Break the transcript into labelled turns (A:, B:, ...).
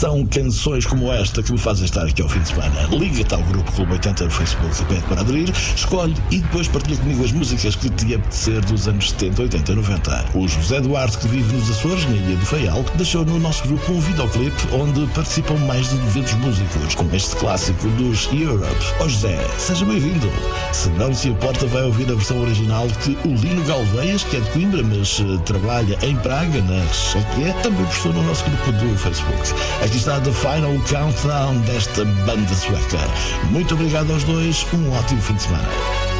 A: São canções como esta que me fazem estar aqui ao fim de semana. Liga-te ao grupo Clube 80 no Facebook e pede para aderir, escolhe e depois partilha comigo as músicas que te apetecer dos anos 70, 80, 90. O José Duarte, que vive nos Açores, na Ilha do Faial, deixou no nosso grupo um videoclipe onde participam mais de 200 músicos, com este clássico dos Europe. Ó José, seja bem-vindo. Se não se importa, vai ouvir a versão original que o Lino Galveias, que é de Coimbra, mas trabalha em Praga, na Chequia, também postou no nosso grupo do Facebook. Aqui está The Final Countdown desta banda sueca. Muito obrigado aos dois, um ótimo fim de semana.